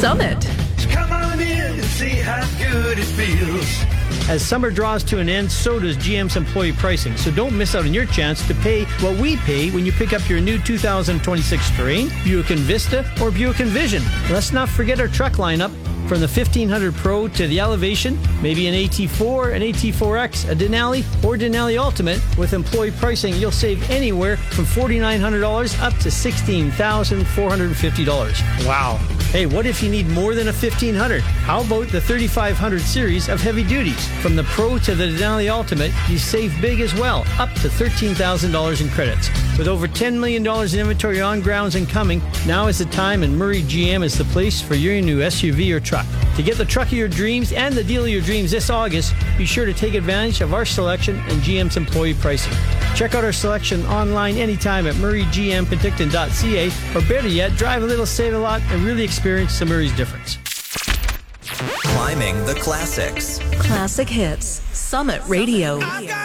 Summit. Come on in and see how good it feels. As summer draws to an end, so does GM's employee pricing. So don't miss out on your chance to pay what we pay when you pick up your new 2026 Terrain, Buick Envista, or Buick Envision. Let's not forget our truck lineup. From the 1500 Pro to the Elevation, maybe an AT4, an AT4X, a Denali, or Denali Ultimate. With employee pricing, you'll save anywhere from $4,900 up to $16,450. Wow. Hey, what if you need more than a 1500? How about the 3500 series of heavy duties? From the Pro to the Denali Ultimate, you save big as well, up to $13,000 in credits. With over $10 million in inventory on grounds and coming, now is the time, and Murray GM is the place for your new SUV or truck. To get the truck of your dreams and the deal of your dreams this August, be sure to take advantage of our selection and GM's employee pricing. Check out our selection online anytime at murraygmpenticton.ca, or better yet, drive a little, save a lot, and really experience the Murray's difference. Climbing the classics. Classic Hits. Summit Radio.